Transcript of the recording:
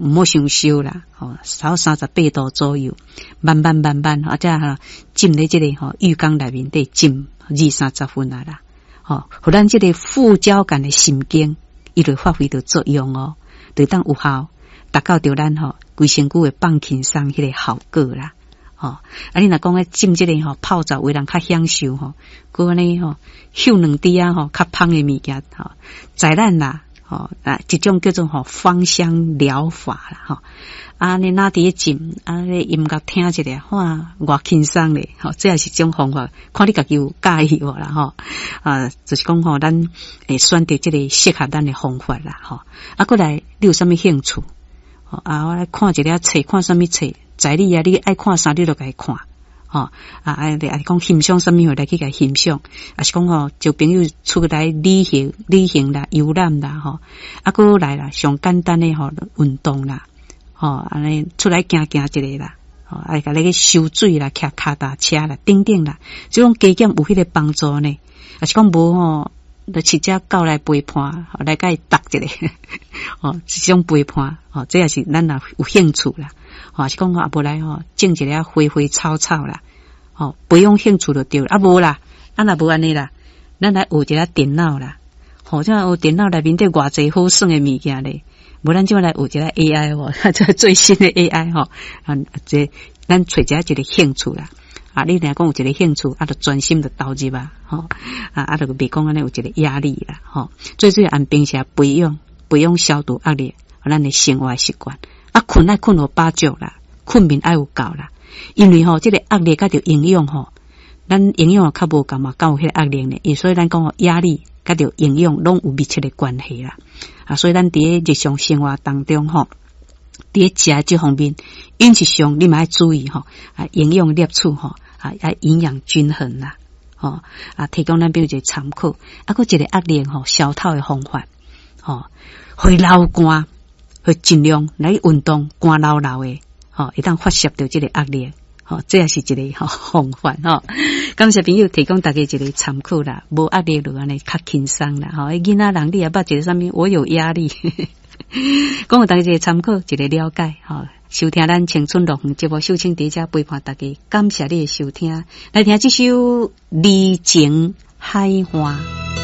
唔好伤烧啦，烧38度左右，慢慢，或者浸在这个浴缸里面得浸20-30分啦，互咱这个副交感的神经，伊就发挥到作用哦，就当有效达到着咱规身躯的放轻松迄个效果啦。你若讲浸这个泡澡为人较享受佮安尼嗅两滴较芳的物件在咱啦一种叫做芳香疗法啦你哪伫浸你音乐听一下哇偌轻松咧这也是一种方法，看你家己有介意无啦就是讲咱会选择这个适合咱的方法啦过来你有啥物兴趣我来看一个册，看啥物册在你你爱看啥你就该看你讲欣赏啥物来去甲欣赏，是讲就朋友出来旅行啦游览啦过来啦上简单的运动啦安尼出来行一个啦甲你去收水啦骑脚踏车啦等等啦，这种加减有迄个帮助呢，是讲无就饲只狗来陪伴来甲伊搭一个这种陪伴这也是咱有兴趣啦是讲无来种一个花花草草啦培养兴趣就对了无啦咱也无安尼啦，咱来学一下电脑啦这学电脑内面得偌济好耍的物件咧，无咱就来学一下 AI 这最新的 AI 这咱找一个兴趣啦你若讲有一个兴趣就专心就投入就别讲安尼有一个压力啦最主要按平时培养消除压力咱的生活习惯困爱困有饱足啦，困眠爱有够啦，因为这个压力甲着营养咱营养较无够嘛，够迄个压力呢，所以咱讲压力甲着营养拢有密切的关系啦所以咱伫日常生活当中伫食这方面饮食上你嘛要注意营养摄取营养均衡啦提供咱比如一个参考还一个压力消透的方法会流汗会尽量来运动汗流的会当发泄到这个压力这也是一个方法感谢朋友提供大家一个参考啦，无压力就安尼较轻松啦囡仔人你也捌一个啥物我有压力讲有大家一个参考一个了解收听咱青春乐园节目，秀清伫遮陪伴大家，感谢你的收听，来听这首《离情海岸》。